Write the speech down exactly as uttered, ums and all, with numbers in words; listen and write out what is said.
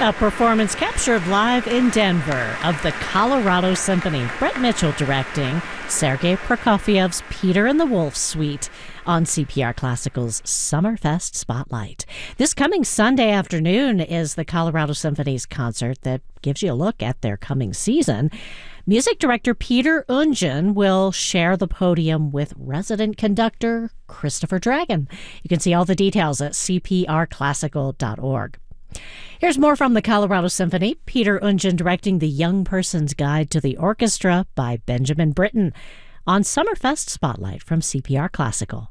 A performance captured live in Denver of the Colorado Symphony. Brett Mitchell directing Sergei Prokofiev's Peter and the Wolf Suite on C P R Classical's Summerfest Spotlight. This coming Sunday afternoon is the Colorado Symphony's concert that gives you a look at their coming season. Music director Peter Oundjian will share the podium with resident conductor Christopher Dragon. You can see all the details at c p r classical dot org. Here's more from the Colorado Symphony. Peter Oundjian directing The Young Person's Guide to the Orchestra by Benjamin Britten on Summerfest Spotlight from C P R Classical.